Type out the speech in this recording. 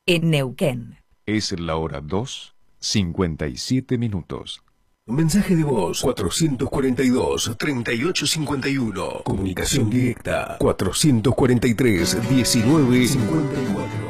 en Neuquén. Es la hora 2:57. Mensaje de voz 442-3851. Comunicación directa 443-1954.